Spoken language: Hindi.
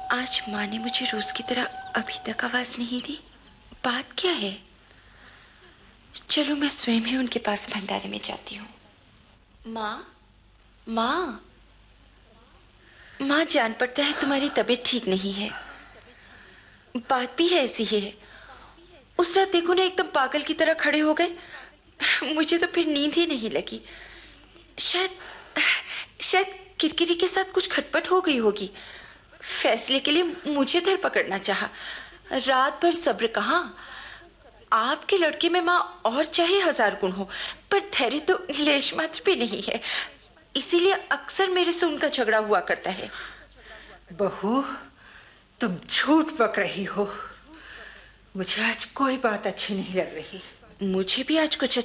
आज माँ ने मुझे रोज की तरह अभी तक आवाज नहीं दी। बात क्या है? चलो मैं स्वयं ही उनके पास भंडारे में जाती हूँ। माँ, माँ, माँ, जान पड़ता है तुम्हारी तबीयत ठीक नहीं है। बात भी है ऐसी ही है। उस रात देखो ना, एकदम पागल की तरह खड़े हो गए। मुझे तो फिर नींद ही नहीं लगी। शायद शायद किरकिरी के साथ कुछ खटपट हो गई होगी। फैसले के लिए मुझे धर पकड़ना चाहा। रात भर सब्र कहाँ। आपके लड़के में माँ और चाहे 1000 गुण हो, पर धैर्य तो लेश मात्र भी नहीं है। इसीलिए अक्सर मेरे से उनका झगड़ा हुआ करता है। बहू, तुम झूठ बक रही हो। मुझे आज कोई बात अच्छी नहीं लग रही। मुझे भी आज कुछ